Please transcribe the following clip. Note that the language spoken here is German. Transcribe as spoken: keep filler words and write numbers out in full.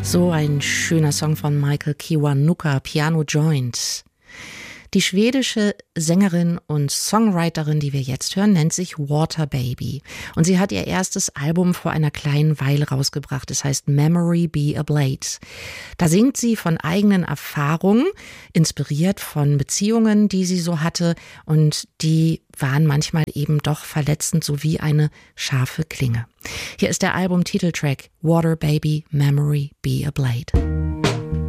So ein schöner Song von Michael Kiwanuka, Piano Joint. Die schwedische Sängerin und Songwriterin, die wir jetzt hören, nennt sich Water Baby. Und sie hat ihr erstes Album vor einer kleinen Weile rausgebracht. Es heißt Memory Be a Blade. Da singt sie von eigenen Erfahrungen, inspiriert von Beziehungen, die sie so hatte. Und die waren manchmal eben doch verletzend, so wie eine scharfe Klinge. Hier ist der Albumtiteltrack Water Baby, Memory Be a Blade.